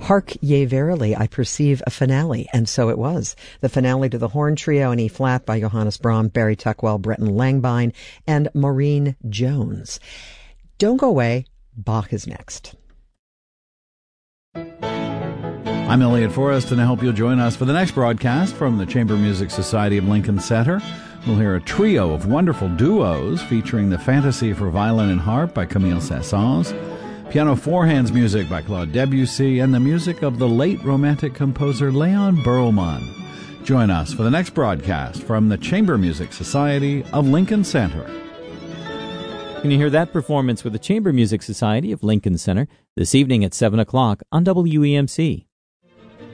Hark ye verily, I perceive a finale, and so it was. The finale to the horn trio in E-flat by Johannes Brahms, Barry Tuckwell, Breton Langbein, and Maureen Jones. Don't go away, Bach is next. I'm Elliot Forrest, and I hope you'll join us for the next broadcast from the Chamber Music Society of Lincoln Center. We'll hear a trio of wonderful duos featuring the Fantasy for Violin and Harp by Camille Saint-Saëns, piano four-hands music by Claude Debussy, and the music of the late Romantic composer Leon Berlman. Join us for the next broadcast from the Chamber Music Society of Lincoln Center. Can you hear that performance with the Chamber Music Society of Lincoln Center this evening at 7 o'clock on WEMC?